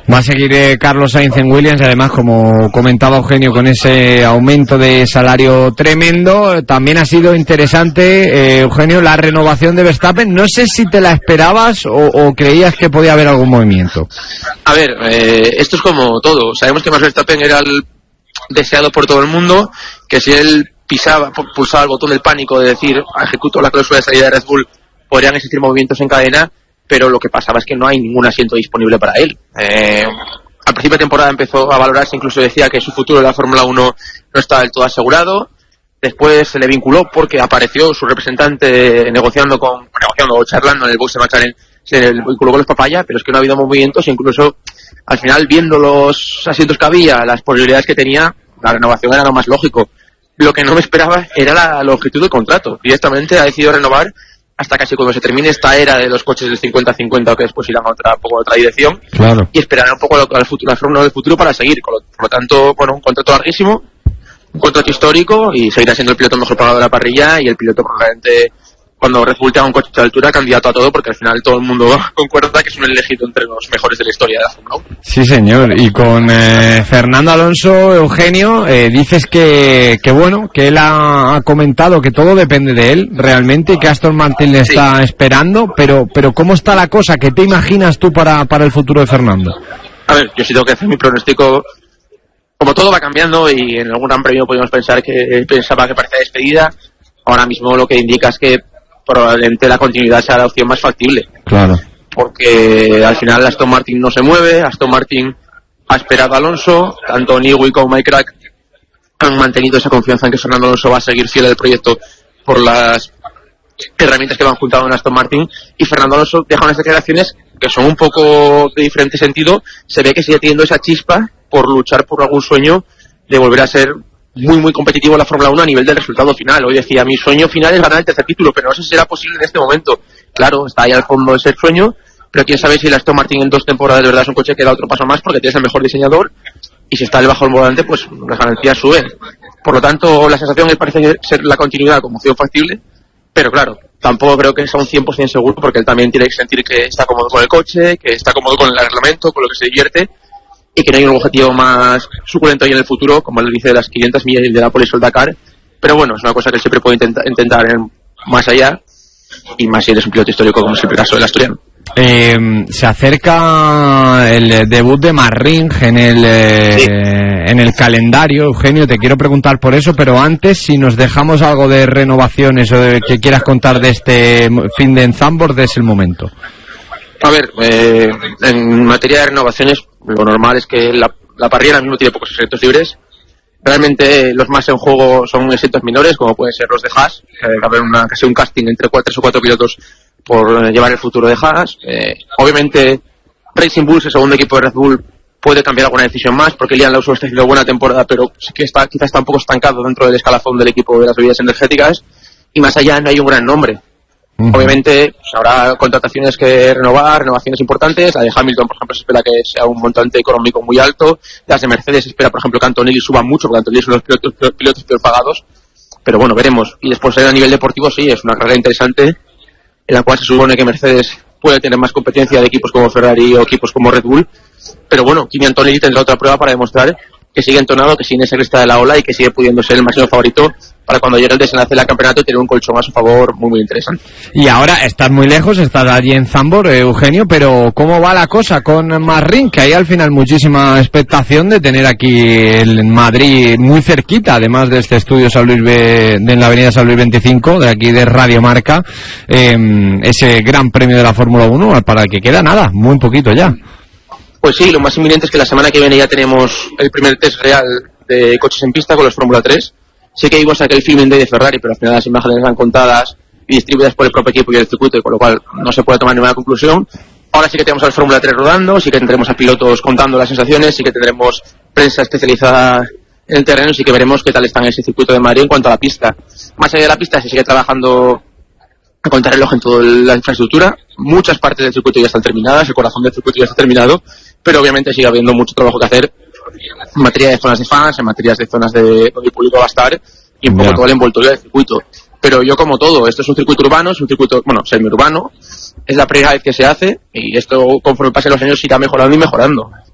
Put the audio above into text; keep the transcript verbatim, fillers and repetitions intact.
Va a seguir eh, Carlos Sainz en Williams, y además, como comentaba Eugenio, con ese aumento de salario tremendo. También ha sido interesante, eh, Eugenio, la renovación de Verstappen. No sé si te la esperabas o, o creías que podía haber algún movimiento. A ver, eh, esto es como todo. Sabemos que Max Verstappen era el deseado por todo el mundo, que si él pisaba, pulsaba el botón del pánico de decir, ejecuto la cláusula de salida de Red Bull, podrían existir movimientos en cadena, pero lo que pasaba es que no hay ningún asiento disponible para él. Eh, al principio de temporada empezó a valorarse, incluso decía que su futuro en la Fórmula uno no estaba del todo asegurado. Después se le vinculó porque apareció su representante negociando con negociando o charlando en el box de McLaren, se le vinculó con los papaya, pero es que no ha habido movimientos, incluso al final, viendo los asientos que había, las posibilidades que tenía, la renovación era lo más lógico. Lo que no me esperaba era la longitud del contrato. Directamente ha decidido renovar hasta casi cuando se termine esta era de los coches del cincuenta cincuenta, o que después irán a otra, un poco a otra dirección. Claro. Y esperar un poco al futuro, al Fórmula del futuro para seguir. Por lo tanto, bueno, un contrato larguísimo, un contrato histórico, y seguirá siendo el piloto mejor pagado de la parrilla, y el piloto probablemente, cuando Red Bull tenga un coche de altura, candidato a todo, porque al final todo el mundo concuerda que es un elegido entre los mejores de la historia de la Fórmula uno. Sí, señor. Y con eh, Fernando Alonso, Eugenio, eh, dices que, que bueno, que él ha, ha comentado que todo depende de él, realmente, y que Aston Martin le está sí. esperando, pero pero ¿cómo está la cosa? ¿Qué te imaginas tú para, para el futuro de Fernando? A ver, yo sí tengo que hacer mi pronóstico. Como todo va cambiando, y en algún gran premio podemos pensar que pensaba que parecía despedida, ahora mismo lo que indica es que probablemente la continuidad sea la opción más factible. Claro. Porque al final Aston Martin no se mueve, Aston Martin ha esperado a Alonso, tanto Newey como Mike Crack han mantenido esa confianza en que Fernando Alonso va a seguir fiel al proyecto por las herramientas que van juntado en Aston Martin, y Fernando Alonso deja unas declaraciones que son un poco de diferente sentido. Se ve que sigue teniendo esa chispa por luchar por algún sueño de volver a ser muy muy competitivo en la Fórmula uno a nivel del resultado final. Hoy decía, mi sueño final es ganar el tercer título, pero no sé si será posible en este momento. Claro, está ahí al fondo ese sueño, pero quién sabe si el Aston Martin en dos temporadas de verdad es un coche que da otro paso más, porque tienes el mejor diseñador, y si está debajo del volante, pues las garantías suben. Por lo tanto, la sensación parece ser la continuidad como opción factible, pero claro, tampoco creo que sea un cien por ciento seguro, porque él también tiene que sentir que está cómodo con el coche, que está cómodo con el reglamento, con lo que se divierte, y que no hay un objetivo más suculento ahí en el futuro, como él dice, de las quinientas millas de Nápoles o el Dakar. Pero bueno, es una cosa que él siempre puede intenta, intentar ir más allá, y más si eres un piloto histórico como es el caso del asturiano. Eh, se acerca el debut de Marrin en el eh, sí. en el calendario. Eugenio, te quiero preguntar por eso, pero antes, si nos dejamos algo de renovaciones o de que quieras contar de este fin de Zandvoort, es el momento. A ver, eh, en materia de renovaciones, lo normal es que la, la parrilla ahora mismo tiene pocos asientos libres. Realmente los más en juego son asientos menores, como pueden ser los de Haas, que va a haber una, casi un casting entre cuatro o cuatro pilotos por llevar el futuro de Haas. Eh, obviamente Racing Bulls, el segundo equipo de Red Bull, puede cambiar alguna decisión más, porque Liam Lawson está haciendo buena temporada, pero sí que está, quizás está un poco estancado dentro del escalafón del equipo de las bebidas energéticas, y más allá no hay un gran nombre. Uh-huh. Obviamente pues, habrá contrataciones que renovar, renovaciones importantes. La de Hamilton, por ejemplo, se espera que sea un montante económico muy alto. Las de Mercedes se espera, por ejemplo, que Antonelli suba mucho, porque Antonelli son los pilotos, pilotos peor pagados. Pero bueno, veremos. Y después a nivel deportivo sí, es una carrera interesante en la cual se supone que Mercedes puede tener más competencia de equipos como Ferrari o equipos como Red Bull. Pero bueno, Kimi Antonelli tendrá otra prueba para demostrar que sigue entonado, que sigue en esa cresta de la ola y que sigue pudiendo ser el máximo favorito para cuando llegue el desenlace del campeonato y tener un colchón a su favor muy muy interesante. Y ahora estás muy lejos, estás allí en Zandvoort, eh, Eugenio, pero ¿cómo va la cosa con Marrin? Que hay al final muchísima expectación de tener aquí en Madrid muy cerquita, además de este estudio San Luis B, de en la avenida San Luis veinticinco, de aquí de Radio Marca, eh, ese gran premio de la Fórmula uno, para el que queda nada, muy poquito ya. Pues sí, lo más inminente es que la semana que viene ya tenemos el primer test real de coches en pista con los Fórmula tres. Sí que vimos aquel filming day de Ferrari, pero al final las imágenes eran contadas y distribuidas por el propio equipo y el circuito, con lo cual no se puede tomar ninguna conclusión. Ahora sí que tenemos al Fórmula tres rodando, sí que tendremos a pilotos contando las sensaciones, sí que tendremos prensa especializada en el terreno, sí que veremos qué tal está en ese circuito de Madrid en cuanto a la pista. Más allá de la pista se sigue trabajando a contrarreloj en toda la infraestructura. Muchas partes del circuito ya están terminadas, el corazón del circuito ya está terminado, pero obviamente sigue habiendo mucho trabajo que hacer en materia de zonas de fans, en materia de zonas de donde el público va a estar y un poco yeah. todo el envoltorio del circuito. Pero yo, como todo, esto es un circuito urbano, es un circuito, bueno, semiurbano, es la primera vez que se hace y esto conforme pasen los años irá mejorando y mejorando.